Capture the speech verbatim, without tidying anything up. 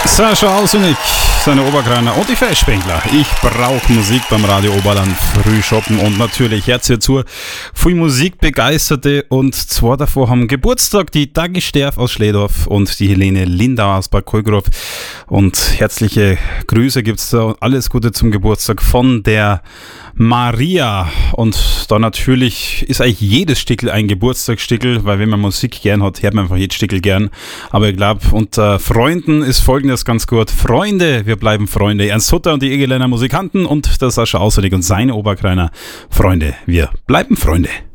Sascha Ausunick, seine Oberkreiner und die Festspengler. Ich brauche Musik beim Radio Oberland, früh shoppen und natürlich Herz hier zu. Viel Musikbegeisterte und zwei davor haben Geburtstag, die Dagi Sterf aus Schledorf und die Helene Lindau aus Bad Kohlgruf. Und herzliche Grüße gibt's da, alles Gute zum Geburtstag von der Maria. Und da natürlich ist eigentlich jedes Stickel ein Geburtstagsstickel, weil wenn man Musik gern hat, hört man einfach jedes Stickel gern. Aber ich glaube, unter Freunden ist folgendes ganz gut. Freunde, wir bleiben Freunde. Ernst Hutter und die Egeleiner Musikanten und der Sascha Ausunick und seine Oberkreiner. Freunde, wir bleiben Freunde.